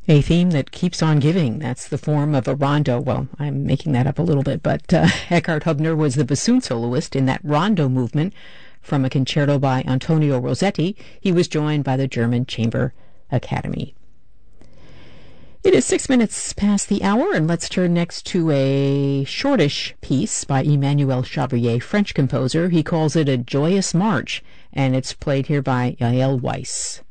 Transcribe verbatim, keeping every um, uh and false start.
A theme that keeps on giving. That's the form of a rondo. Well, I'm making that up a little bit, but uh, Eckhard Hubner was the bassoon soloist in that rondo movement from a concerto by Antonio Rossetti. He was joined by the German Chamber Academy. It is six minutes past the hour, and let's turn next to a shortish piece by Emmanuel Chabrier, French composer. He calls it a joyous march, and it's played here by Yael Weiss.